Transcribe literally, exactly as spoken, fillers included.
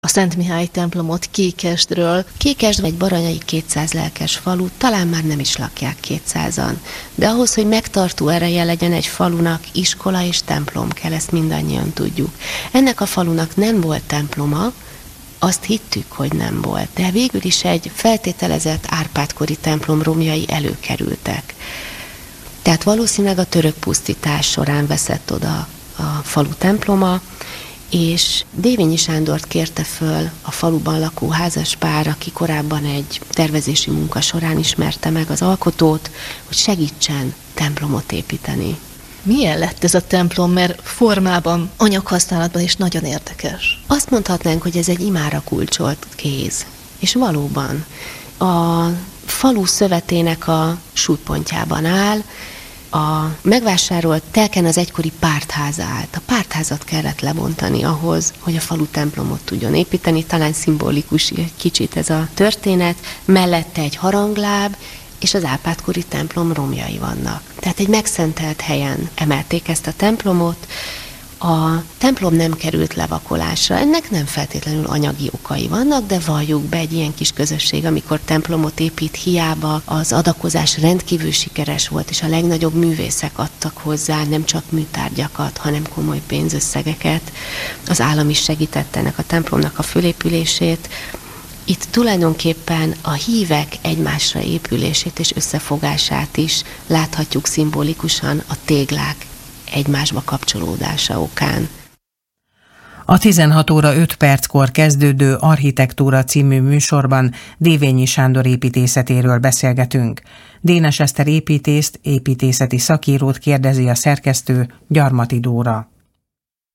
a Szent Mihály templomot Kékesdről. Kékesd egy baranyai kétszáz lelkes falu, talán már nem is lakják kétszázan. De ahhoz, hogy megtartó ereje legyen egy falunak, iskola és templom kell, ezt mindannyian tudjuk. Ennek a falunak nem volt temploma, azt hittük, hogy nem volt, de végül is egy feltételezett Árpád-kori templom romjai előkerültek. Tehát valószínűleg a török pusztítás során veszett oda a falu temploma, és Dévényi Sándort kérte föl a faluban lakó házaspár, aki korábban egy tervezési munka során ismerte meg az alkotót, hogy segítsen templomot építeni. Milyen lett ez a templom, mert formában, anyaghasználatban is nagyon érdekes? Azt mondhatnánk, hogy ez egy imára kulcsolt kéz. És valóban a falu szövetének a súlypontjában áll, a megvásárolt telken az egykori pártháza állt. A pártházat kellett lebontani ahhoz, hogy a falu templomot tudjon építeni. Talán szimbolikus kicsit ez a történet. Mellette egy harangláb, és az Árpád-kori templom romjai vannak. Tehát egy megszentelt helyen emelték ezt a templomot. A templom nem került levakolásra. Ennek nem feltétlenül anyagi okai vannak, de valljuk be, egy ilyen kis közösség, amikor templomot épít, hiába az adakozás rendkívül sikeres volt, és a legnagyobb művészek adtak hozzá nem csak műtárgyakat, hanem komoly pénzösszegeket. Az állam is segítette ennek a templomnak a fölépülését. Itt tulajdonképpen a hívek egymásra épülését és összefogását is láthatjuk szimbolikusan a téglák egymásba kapcsolódása okán. A tizenhat óra öt perckor kezdődő Architektúra című műsorban Dévényi Sándor építészetéről beszélgetünk. Dénes Eszter építészt, építészeti szakírót kérdezi a szerkesztő, Gyarmati Dóra.